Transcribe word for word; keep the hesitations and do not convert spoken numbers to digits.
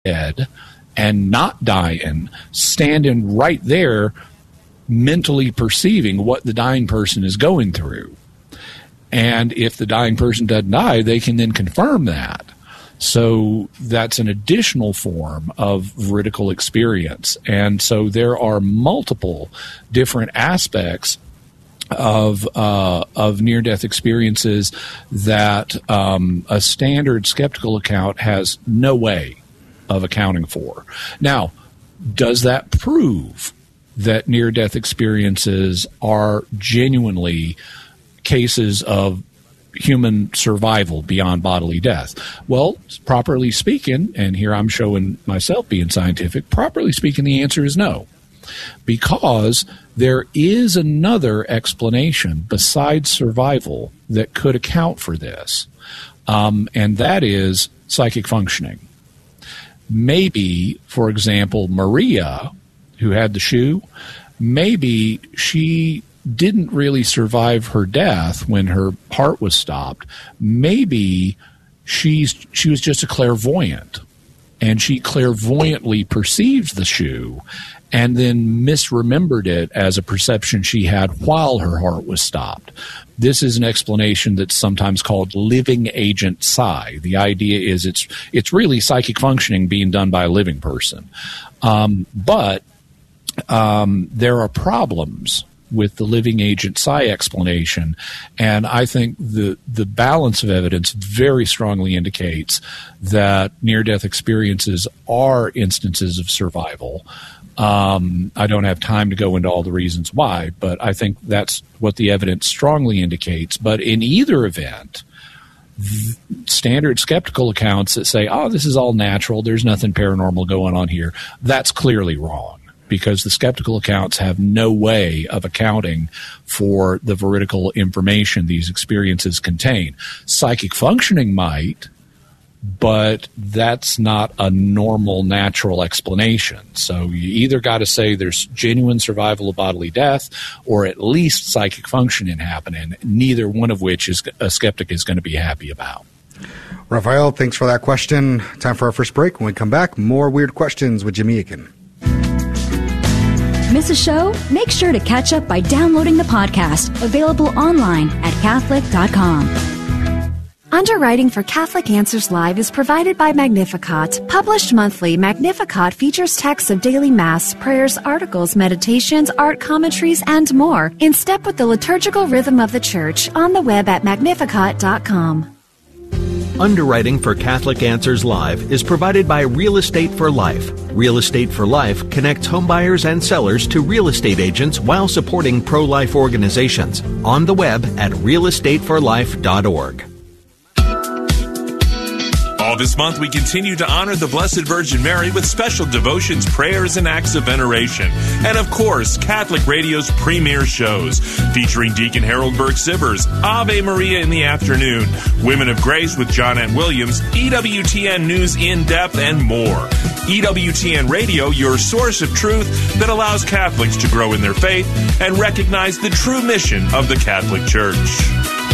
dead and not dying, standing right there, mentally perceiving what the dying person is going through. And if the dying person doesn't die, they can then confirm that. So that's an additional form of veridical experience. And so there are multiple different aspects of uh, of near-death experiences that um, a standard skeptical account has no way of accounting for. Now, does that prove that near-death experiences are genuinely cases of human survival beyond bodily death? Well, properly speaking, and here I'm showing myself being scientific, properly speaking, the answer is no. Because there is another explanation besides survival that could account for this, um, and that is psychic functioning. Maybe, for example, Maria, who had the shoe, maybe she didn't really survive her death when her heart was stopped. Maybe she's she was just a clairvoyant, and she clairvoyantly perceived the shoe and then misremembered it as a perception she had while her heart was stopped. This is an explanation that's sometimes called living agent psi. The idea is it's it's really psychic functioning being done by a living person. Um, but um, there are problems with the living agent psi explanation, and I think the the balance of evidence very strongly indicates that near-death experiences are instances of survival. Um, I don't have time to go into all the reasons why, but I think that's what the evidence strongly indicates. But in either event, th- standard skeptical accounts that say, oh, this is all natural, there's nothing paranormal going on here, that's clearly wrong, because the skeptical accounts have no way of accounting for the veridical information these experiences contain. Psychic functioning might, but that's not a normal, natural explanation. So you either got to say there's genuine survival of bodily death or at least psychic functioning happening, neither one of which is a skeptic is going to be happy about. Raphael, thanks for that question. Time for our first break. When we come back, more Weird Questions with Jimmy Akin. Miss a show? Make sure to catch up by downloading the podcast, available online at Catholic dot com. Underwriting for Catholic Answers Live is provided by Magnificat. Published monthly, Magnificat features texts of daily Mass, prayers, articles, meditations, art commentaries, and more, in step with the liturgical rhythm of the Church, on the web at Magnificat dot com. Underwriting for Catholic Answers Live is provided by Real Estate for Life. Real Estate for Life connects homebuyers and sellers to real estate agents while supporting pro-life organizations. On the web at real estate for life dot org. All this month, we continue to honor the Blessed Virgin Mary with special devotions, prayers, and acts of veneration. And of course, Catholic Radio's premier shows, featuring Deacon Harold Burke-Sibbers, Ave Maria in the afternoon, Women of Grace with John N. Williams, E W T N News in Depth, and more. E W T N Radio, your source of truth that allows Catholics to grow in their faith and recognize the true mission of the Catholic Church.